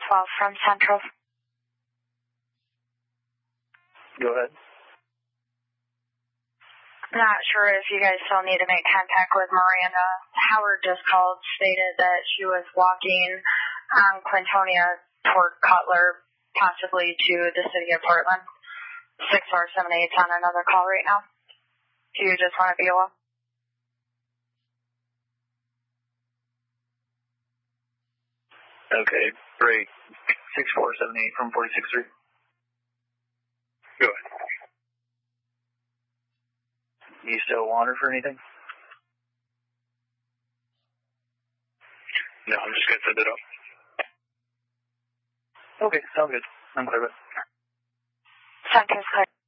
12 from Central. Go ahead. Not sure if you guys still need to make contact with Miranda. Howard just called, stated that she was walking on Clintonia toward Cutler, possibly to the city of Portland. 6478's on another call right now. Do you just want to be alone? Okay, great. 6478 from 46-3. Go ahead. You still want her for anything? No, I'm just going to send it up. Okay, sounds good. I'm clear with it. Center's clear.